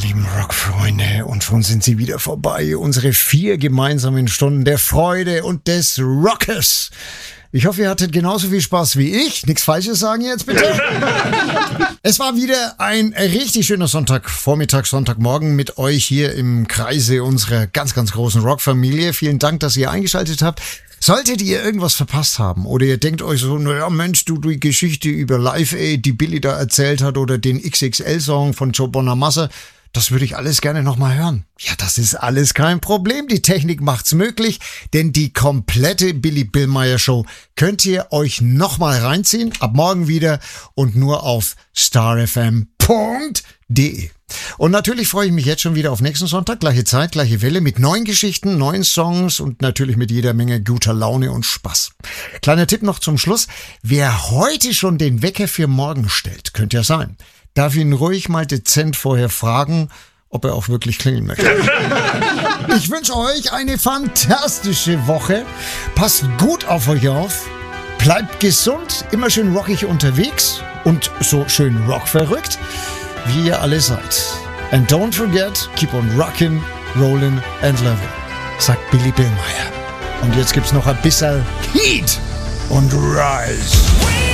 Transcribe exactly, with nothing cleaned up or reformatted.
lieben Rockfreunde, und schon sind sie wieder vorbei. Unsere vier gemeinsamen Stunden der Freude und des Rockes. Ich hoffe, ihr hattet genauso viel Spaß wie ich. Nichts Falsches sagen jetzt bitte. Es war wieder ein richtig schöner Sonntagvormittag, Sonntagmorgen mit euch hier im Kreise unserer ganz, ganz großen Rockfamilie. Vielen Dank, dass ihr eingeschaltet habt. Solltet ihr irgendwas verpasst haben oder ihr denkt euch so, naja Mensch, du die Geschichte über Live Aid, die Billy da erzählt hat, oder den X X L-Song von Joe Bonamassa, das würde ich alles gerne nochmal hören. Ja, das ist alles kein Problem. Die Technik macht's möglich, denn die komplette Billy Billmeyer Show könnt ihr euch nochmal reinziehen. Ab morgen wieder und nur auf star f m punkt d e. Und natürlich freue ich mich jetzt schon wieder auf nächsten Sonntag. Gleiche Zeit, gleiche Welle mit neuen Geschichten, neuen Songs und natürlich mit jeder Menge guter Laune und Spaß. Kleiner Tipp noch zum Schluss. Wer heute schon den Wecker für morgen stellt, könnte ja sein, darf ihn ruhig mal dezent vorher fragen, ob er auch wirklich klingeln möchte. Ich wünsche euch eine fantastische Woche. Passt gut auf euch auf. Bleibt gesund, immer schön rockig unterwegs und so schön rockverrückt, wie ihr alle seid. And don't forget, keep on rockin', rollin' and lovin', sagt Billy Billmeyer. Und jetzt gibt's noch ein bisschen Heat und Rise.